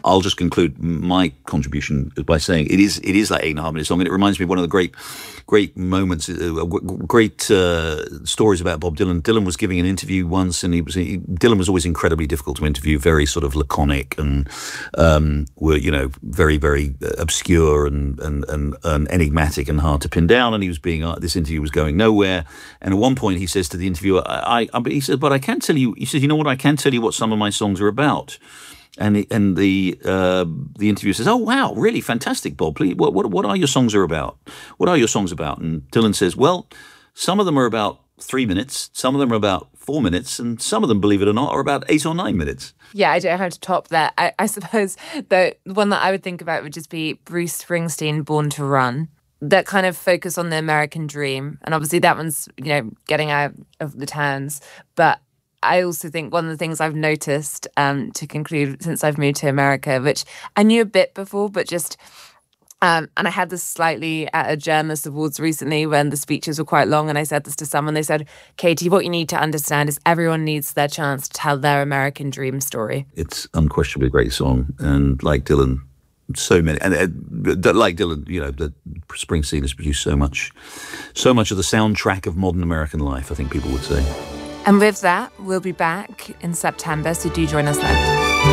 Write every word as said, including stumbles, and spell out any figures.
I'll just conclude my contribution by saying it is it is that eight and a half minute song, and it reminds me of one of the great great moments, uh, great uh, stories about Bob Dylan. Dylan was giving an interview once, and he was he, Dylan was always incredibly difficult to interview, very sort of laconic, and um, were you know very very obscure and, and and and enigmatic and hard to pin down. And he was being uh, this interview was going nowhere. And at one point, he says to the interviewer, "I,", I he says, "but I can't tell you." He says, "You know what? I can tell you what some of my songs are about." And the, and the uh, the interviewer says, "Oh wow, really fantastic, Bob. Please, what what what are your songs are about? What are your songs about?" And Dylan says, "Well, some of them are about three minutes, some of them are about four minutes, and some of them, believe it or not, are about eight or nine minutes." Yeah, I don't know how to top that. I, I suppose the one that I would think about would just be Bruce Springsteen, "Born to Run." That kind of focus on the American dream, and obviously that one's you know getting out of the towns, but I also think one of the things I've noticed, um, to conclude, since I've moved to America, which I knew a bit before, but just, um, and I had this slightly at a journalist awards recently when the speeches were quite long, and I said this to someone, they said, "Katie, what you need to understand is everyone needs their chance to tell their American dream story." It's unquestionably a great song, and like Dylan, so many, and uh, like Dylan, you know, that Springsteen has produced so much, so much of the soundtrack of modern American life, I think people would say. And with that, we'll be back in September, so do join us then.